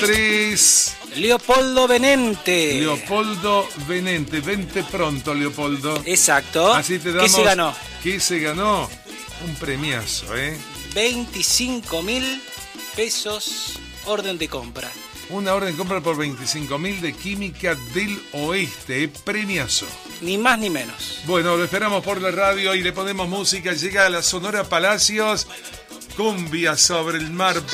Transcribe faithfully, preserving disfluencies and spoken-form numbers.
tres. Leopoldo Benente. Leopoldo Benente. Vente pronto, Leopoldo. Exacto. Así te damos. ¿Qué se ganó? ¿Qué se ganó? Un premiazo, ¿eh? veinticinco mil pesos orden de compra. Una orden de compra por veinticinco mil de Química del Oeste. Premiazo. Ni más ni menos. Bueno, lo esperamos por la radio y le ponemos música. Llega a la Sonora Palacios. Cumbia sobre el mar.